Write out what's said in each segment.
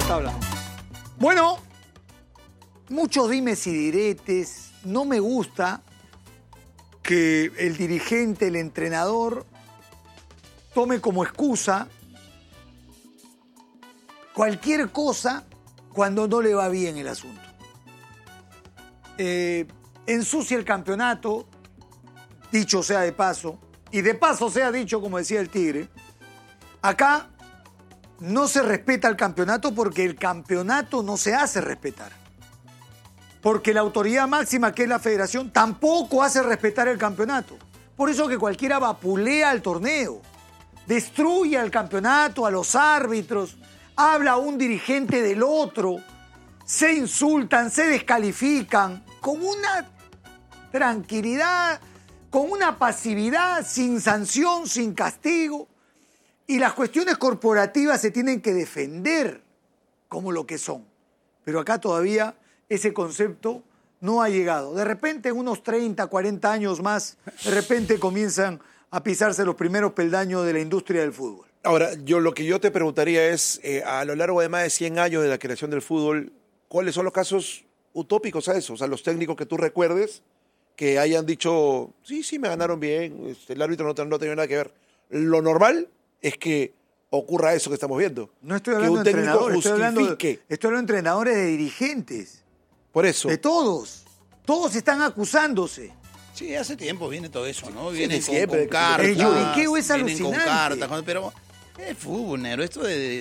está hablando. Bueno, muchos dimes y diretes. No me gusta que el dirigente, el entrenador, tome como excusa cualquier cosa cuando no le va bien el asunto. Ensucia el campeonato, dicho sea de paso, y de paso sea dicho, como decía el Tigre, acá no se respeta el campeonato porque el campeonato no se hace respetar. Porque la autoridad máxima, que es la federación, tampoco hace respetar el campeonato. Por eso que cualquiera vapulea el torneo, destruye al campeonato, a los árbitros, habla a un dirigente del otro, se insultan, se descalifican, con una tranquilidad, con una pasividad, sin sanción, sin castigo. Y las cuestiones corporativas se tienen que defender como lo que son. Pero acá todavía ese concepto no ha llegado. De repente, en unos 30, 40 años más, de repente comienzan a pisarse los primeros peldaños de la industria del fútbol. Ahora, lo que yo te preguntaría es, a lo largo de más de 100 años de la creación del fútbol, ¿cuáles son los casos utópicos a eso? O sea, los técnicos que tú recuerdes que hayan dicho, sí, me ganaron bien, el árbitro no tenía nada que ver. Lo normal es que ocurra eso que estamos viendo. No estoy hablando de entrenadores, estoy hablando de entrenadores, de dirigentes. Por eso. De todos. Todos están acusándose. Sí, hace tiempo viene todo eso, ¿no? Sí, Vienen siempre, con cartas. El lloriqueo es vienen con alucinante. cartas, pero es fútbol, negro. Esto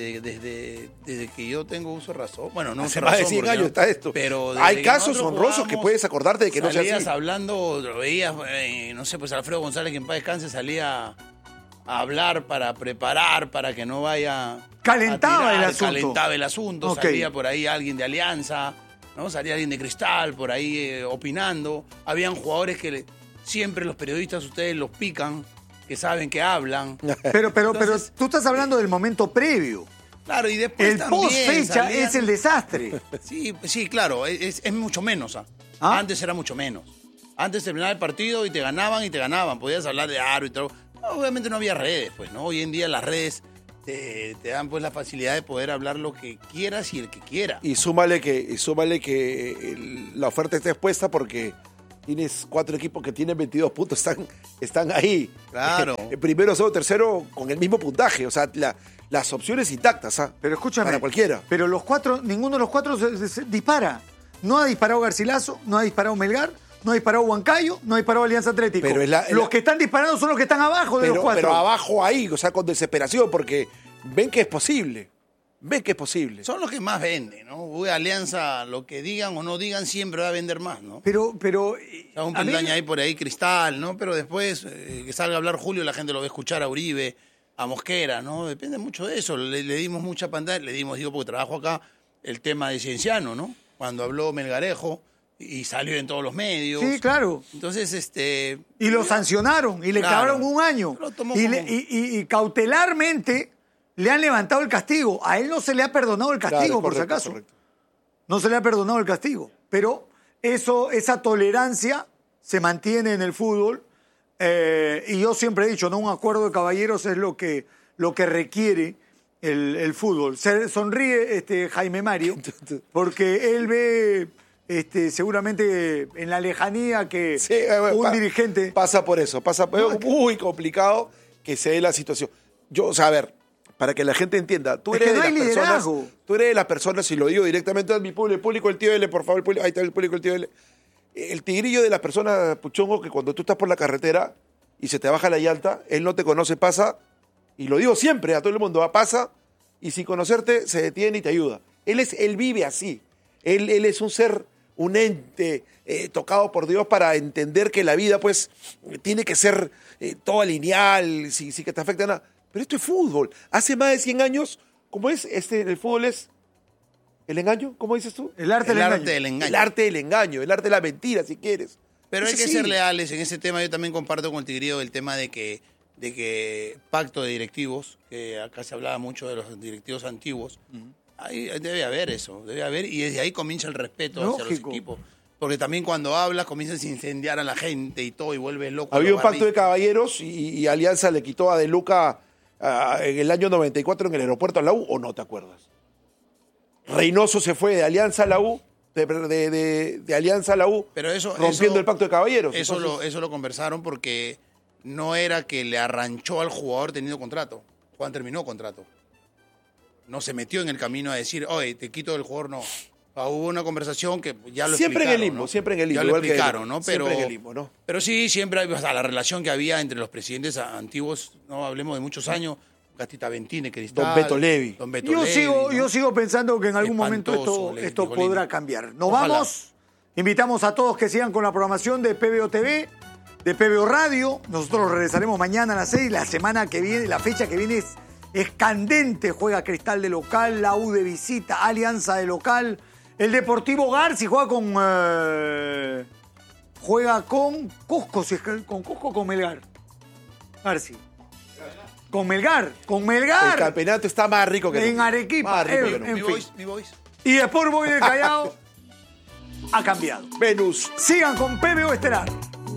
desde que yo tengo uso de razón. Bueno, no hace uso más de razón, 100 años está esto. Pero hay casos honrosos que puedes acordarte de que no sea así. Salías hablando, lo veías, no sé, pues Alfredo González, que en paz descanse, salía a hablar para preparar, para que no vaya Calentaba a tirar, el asunto. Calentaba el asunto. Okay. Salía por ahí alguien de Alianza, ¿no? Salía alguien de Cristal por ahí opinando. Habían jugadores que siempre los periodistas ustedes los pican, que saben que hablan. Pero tú estás hablando del momento previo. Claro, y después el también post-fecha salían... es el desastre. Sí, claro, es mucho menos. ¿Ah? Antes era mucho menos. Antes terminaba el partido y te ganaban. Podías hablar de árbitro. Obviamente no había redes, pues, ¿no? Hoy en día las redes te dan pues la facilidad de poder hablar lo que quieras y el que quiera. Y súmale que la oferta está expuesta porque tienes 4 equipos que tienen 22 puntos, están ahí. Claro. Primero, segundo, tercero con el mismo puntaje. O sea, las opciones intactas, ¿ah? Pero escúchame. Para cualquiera. Pero ninguno de los 4 se dispara. No ha disparado Garcilaso, no ha disparado Melgar, no ha disparado Huancayo, no ha disparado Alianza Atlético. Pero los que están disparando son los que están abajo de los 4. Pero abajo ahí, o sea, con desesperación, porque ven que es posible. Son los que más venden, ¿no? Voy a Alianza, lo que digan o no digan siempre va a vender más, ¿no? Pero un peldaño ahí por ahí, Cristal, ¿no? Pero después que salga a hablar Julio, la gente lo va a escuchar a Uribe, a Mosquera, ¿no? Depende mucho de eso. Le dimos mucha pantalla, digo porque trabajo acá, el tema de Cienciano, ¿no? Cuando habló Melgarejo y salió en todos los medios. Sí, claro. Entonces, y lo sancionaron y le clavaron un año. Y cautelarmente le han levantado el castigo. A él no se le ha perdonado el castigo, por si acaso. Correcto. No se le ha perdonado el castigo. Pero esa tolerancia se mantiene en el fútbol. Y yo siempre he dicho, ¿no? Un acuerdo de caballeros es lo que requiere el fútbol. Se sonríe Jaime Mario, porque él ve seguramente en la lejanía que un dirigente... Pasa por eso, es muy complicado que se dé la situación. A ver, para que la gente entienda, tú eres de las personas, y lo digo directamente a mi público, el tío L, por favor, ahí está el público, el tío L. El tigrillo de las personas, Puchongo, que cuando tú estás por la carretera y se te baja la llanta, él no te conoce, pasa, y lo digo siempre a todo el mundo, pasa, y sin conocerte se detiene y te ayuda. Él vive así. Él es un ser, un ente tocado por Dios para entender que la vida, pues, tiene que ser toda lineal, sin que te afecte nada. Pero esto es fútbol. Hace más de 100 años, ¿cómo es? El fútbol es ¿el engaño? ¿Cómo dices tú? El arte del engaño. El arte del engaño, el arte de la mentira, si quieres. Pero hay que ser leales. En ese tema yo también comparto con el tigrillo el tema de que pacto de directivos, que acá se hablaba mucho de los directivos antiguos. Ahí debe haber eso, y desde ahí comienza el respeto hacia los equipos. Porque también cuando hablas comienzas a incendiar a la gente y todo, y vuelves loco. Había un pacto de caballeros y Alianza le quitó a De Luca en el año 94 en el aeropuerto a la U, ¿o no te acuerdas? Reynoso se fue de Alianza a la U, de Alianza a la U, pero rompiendo el pacto de caballeros. Eso lo conversaron porque no era que le arranchó al jugador teniendo contrato. Juan terminó contrato. No se metió en el camino a decir, oye, te quito del jugador, no. Hubo una conversación que ya lo siempre explicaron. En el limbo, ¿no? Siempre en el limbo. Ya lo explicaron, ¿no? Siempre en el limbo, ¿no? Pero sí, siempre hay la relación que había entre los presidentes antiguos, no hablemos de muchos años, Gastita Ventine, Cristal. Don Beto Levi. Yo sigo pensando que en algún momento esto podrá cambiar. Nos vamos. Invitamos a todos que sigan con la programación de PBO TV, de PBO Radio. Nosotros regresaremos mañana a las 6. La semana que viene, la fecha que viene es candente. Juega Cristal de local, la U de visita, Alianza de local. El Deportivo Garci juega con Cusco, con Cusco o con Melgar. Garci. Con Melgar. El campeonato está más rico que en Arequipa. Más rico que mi voice. Y Sport Boys del Callao ha cambiado. Venus. Sigan con PBO Estelar.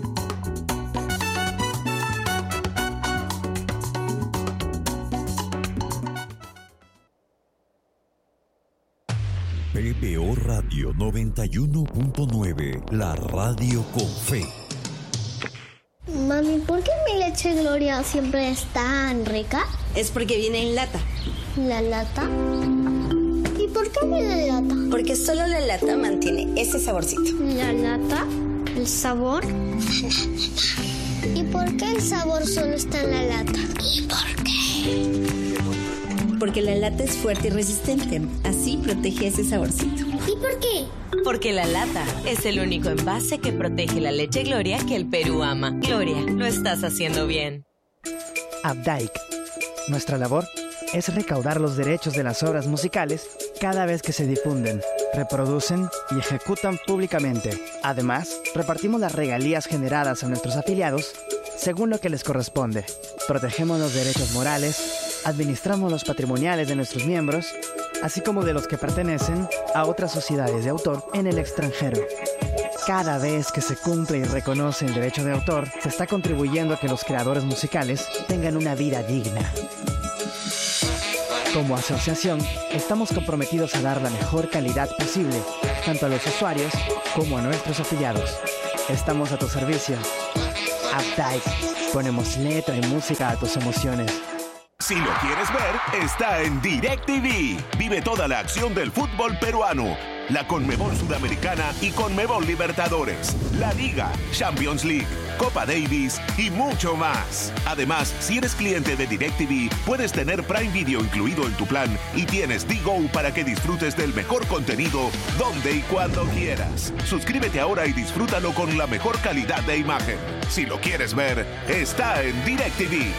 PBO Radio 91.9, la radio con fe. Mami, ¿por qué mi leche Gloria siempre es tan rica? Es porque viene en lata. ¿La lata? ¿Y por qué viene en lata? Porque solo la lata mantiene ese saborcito. ¿La lata? ¿El sabor? ¿Y por qué el sabor solo está en la lata? ¿Y por qué? Porque la lata es fuerte y resistente. Así protege ese saborcito. ¿Y por qué? Porque la lata es el único envase que protege la leche Gloria que el Perú ama. Gloria, lo estás haciendo bien. Updike. Nuestra labor es recaudar los derechos de las obras musicales cada vez que se difunden, reproducen y ejecutan públicamente. Además, repartimos las regalías generadas a nuestros afiliados según lo que les corresponde. Protegemos los derechos morales, administramos los patrimoniales de nuestros miembros, así como de los que pertenecen a otras sociedades de autor en el extranjero. Cada vez que se cumple y reconoce el derecho de autor, se está contribuyendo a que los creadores musicales tengan una vida digna. Como asociación, estamos comprometidos a dar la mejor calidad posible, tanto a los usuarios como a nuestros afiliados. Estamos a tu servicio. Updike. Ponemos letra y música a tus emociones. Si lo quieres ver, está en DirecTV. Vive toda la acción del fútbol peruano. La Conmebol Sudamericana y Conmebol Libertadores. La Liga, Champions League, Copa Davis y mucho más. Además, si eres cliente de DirecTV, puedes tener Prime Video incluido en tu plan y tienes D-Go para que disfrutes del mejor contenido donde y cuando quieras. Suscríbete ahora y disfrútalo con la mejor calidad de imagen. Si lo quieres ver, está en DirecTV.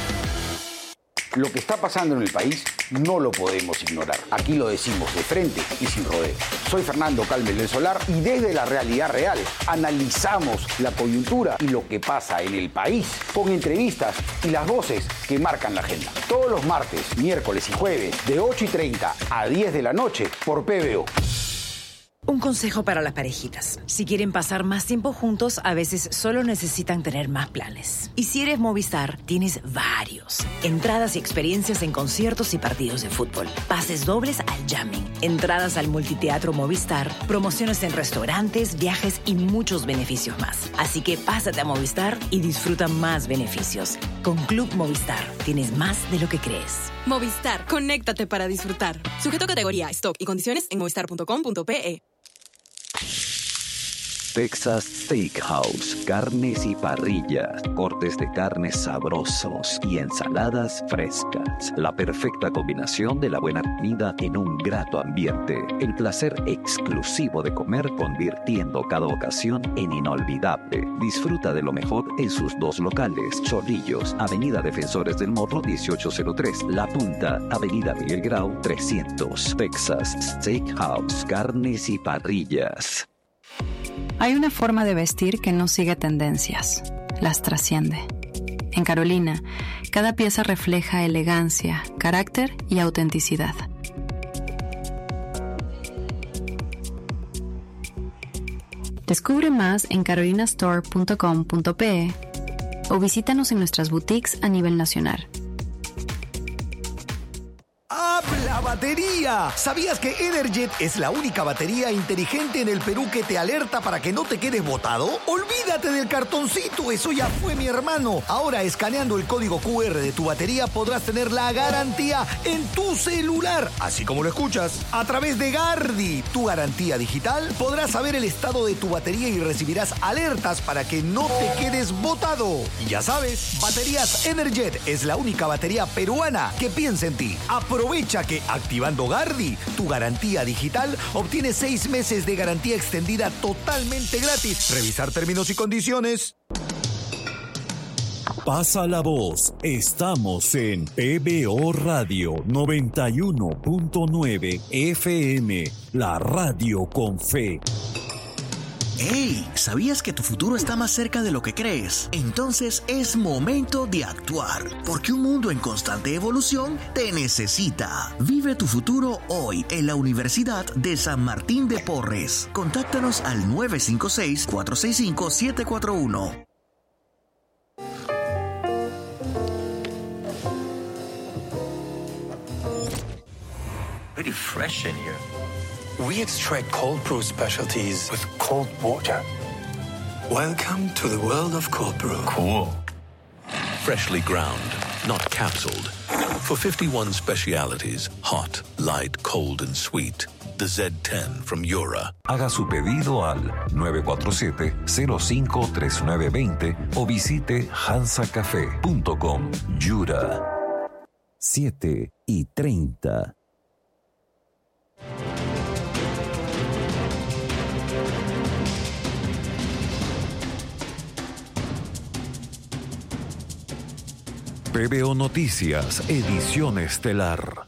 Lo que está pasando en el país no lo podemos ignorar. Aquí lo decimos de frente y sin rodeo. Soy Fernando Calmes del Solar y desde la realidad real analizamos la coyuntura y lo que pasa en el país con entrevistas y las voces que marcan la agenda. Todos los martes, miércoles y jueves de 8:30 a 10 de la noche por PBO. Un consejo para las parejitas. Si quieren pasar más tiempo juntos, a veces solo necesitan tener más planes. Y si eres Movistar, tienes varios. Entradas y experiencias en conciertos y partidos de fútbol. Pases dobles al jamming. Entradas al multiteatro Movistar. Promociones en restaurantes, viajes y muchos beneficios más. Así que pásate a Movistar y disfruta más beneficios. Con Club Movistar, tienes más de lo que crees. Movistar, conéctate para disfrutar. Sujeto a categoría, stock y condiciones en movistar.com.pe. Texas Steakhouse, carnes y parrillas, cortes de carnes sabrosos y ensaladas frescas. La perfecta combinación de la buena comida en un grato ambiente. El placer exclusivo de comer convirtiendo cada ocasión en inolvidable. Disfruta de lo mejor en sus dos locales. Chorrillos, Avenida Defensores del Morro 1803. La Punta, Avenida Miguel Grau 300. Texas Steakhouse, carnes y parrillas. Hay una forma de vestir que no sigue tendencias, las trasciende. En Carolina, cada pieza refleja elegancia, carácter y autenticidad. Descubre más en carolinastore.com.pe o visítanos en nuestras boutiques a nivel nacional. Hablaba batería. ¿Sabías que Energet es la única batería inteligente en el Perú que te alerta para que no te quedes botado? Olvídate del cartoncito, eso ya fue, mi hermano. Ahora, escaneando el código QR de tu batería podrás tener la garantía en tu celular, así como lo escuchas. A través de Gardi, tu garantía digital, podrás saber el estado de tu batería y recibirás alertas para que no te quedes botado. Y ya sabes, Baterías Energet es la única batería peruana que piensa en ti. Aprovecha que activando Gardi, tu garantía digital, obtienes 6 meses de garantía extendida totalmente gratis. Revisar términos y condiciones. Pasa la voz. Estamos en PBO Radio 91.9 FM, la radio con fe. ¡Hey! ¿Sabías que tu futuro está más cerca de lo que crees? Entonces es momento de actuar, porque un mundo en constante evolución te necesita. Vive tu futuro hoy en la Universidad de San Martín de Porres. Contáctanos al 956-465-741. Pretty fresh in here. We extract cold brew specialties with cold water. Welcome to the world of cold brew. Cool. Freshly ground, not capsuled. For 51 specialities, hot, light, cold, and sweet. The Z10 from Yura. Haga su pedido al 947-053920 o visite hansacafé.com. Yura. 7:30. PBO Noticias, edición estelar.